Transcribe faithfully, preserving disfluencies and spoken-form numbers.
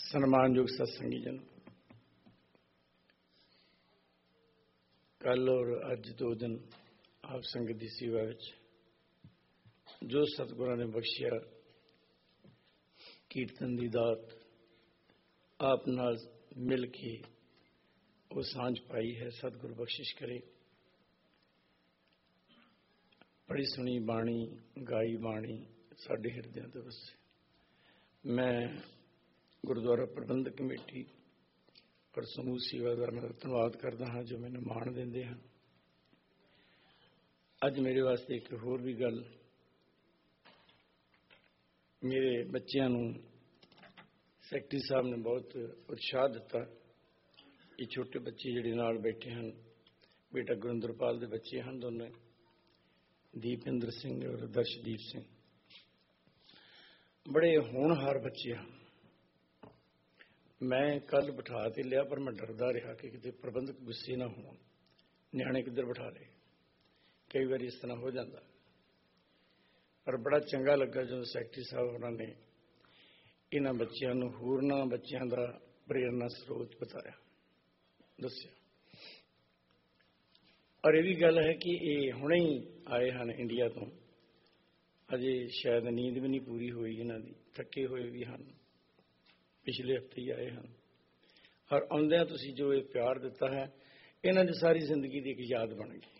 ਸਨਮਾਨਯੋਗ ਸਤਸੰਗੀ ਜਨ, ਕੱਲ ਔਰ ਅੱਜ ਦੋ ਦਿਨ ਆਪ ਸੰਗਤ ਦੀ ਸੇਵਾ ਵਿੱਚ ਜੋ ਸਤਿਗੁਰਾਂ ਨੇ ਬਖਸ਼ਿਆ ਕੀਰਤਨ ਦੀ ਦਾਤ ਆਪ ਨਾਲ ਮਿਲ ਕੇ ਉਹ ਸਾਂਝ ਪਾਈ ਹੈ। ਸਤਿਗੁਰ ਬਖਸ਼ਿਸ਼ ਕਰੇ। ਬੜੀ ਸੁਣੀ ਬਾਣੀ, ਗਾਈ ਬਾਣੀ ਸਾਡੇ ਹਿਰਦਿਆਂ ਦੇ ਵਸੇ। ਮੈਂ ਗੁਰਦੁਆਰਾ ਪ੍ਰਬੰਧਕ ਕਮੇਟੀ ਪਰ ਸਮੂਹ ਸੇਵਾਦਾਰਾਂ ਦਾ ਧੰਨਵਾਦ ਕਰਦਾ ਹਾਂ ਜੋ ਮੈਨੂੰ ਮਾਣ ਦਿੰਦੇ ਹਨ। ਅੱਜ ਮੇਰੇ ਵਾਸਤੇ ਇੱਕ ਹੋਰ ਵੀ ਗੱਲ, ਮੇਰੇ ਬੱਚਿਆਂ ਨੂੰ ਸੈਕਟਰੀ ਸਾਹਿਬ ਨੇ ਬਹੁਤ ਉਤਸ਼ਾਹ ਦਿੱਤਾ। ਇਹ ਛੋਟੇ ਬੱਚੇ ਜਿਹੜੇ ਨਾਲ ਬੈਠੇ ਹਨ, ਬੇਟਾ ਗੁਰਿੰਦਰਪਾਲ ਦੇ ਬੱਚੇ ਹਨ ਦੋਨੇ, ਦੀਪਿੰਦਰ ਸਿੰਘ ਔਰ ਦਰਸ਼ਦੀਪ ਸਿੰਘ, ਬੜੇ ਹੋਣਹਾਰ ਬੱਚੇ ਹਨ। ਮੈਂ ਕੱਲ ਬਿਠਾ ਤੇ ਲਿਆ ਪਰ ਮੈਂ ਡਰਦਾ ਰਿਹਾ ਕਿ ਕਿਤੇ ਪ੍ਰਬੰਧਕ ਗੁੱਸੇ ਨਾ ਹੋਣ, ਨਿਆਣੇ ਕਿੱਧਰ ਬਿਠਾ ਲਏ, ਕਈ ਵਾਰੀ ਇਸ ਤਰ੍ਹਾਂ ਹੋ ਜਾਂਦਾ। ਪਰ ਬੜਾ ਚੰਗਾ ਲੱਗਾ ਜਦੋਂ ਸੈਕਟਰੀ ਸਾਹਿਬ ਉਹਨਾਂ ਨੇ ਇਹਨਾਂ ਬੱਚਿਆਂ ਨੂੰ ਹੋਰਨਾਂ ਬੱਚਿਆਂ ਦਾ ਪ੍ਰੇਰਨਾ ਸਰੋਤ ਬਤਾਇਆ, ਦੱਸਿਆ। ਔਰ ਇਹ ਵੀ ਗੱਲ ਹੈ ਕਿ ਇਹ ਹੁਣੇ ਹੀ ਆਏ ਹਨ ਇੰਡੀਆ ਤੋਂ, ਅਜੇ ਸ਼ਾਇਦ ਨੀਂਦ ਵੀ ਨਹੀਂ ਪੂਰੀ ਹੋਈ ਇਹਨਾਂ ਦੀ, ਥੱਕੇ ਹੋਏ ਵੀ ਹਨ, ਪਿਛਲੇ ਹਫ਼ਤੇ ਹੀ ਆਏ ਹਨ। ਔਰ ਆਉਂਦਿਆਂ ਤੁਸੀਂ ਜੋ ਇਹ ਪਿਆਰ ਦਿੱਤਾ ਹੈ, ਇਹਨਾਂ ਦੀ ਸਾਰੀ ਜ਼ਿੰਦਗੀ ਦੀ ਇੱਕ ਯਾਦ ਬਣ ਗਈ।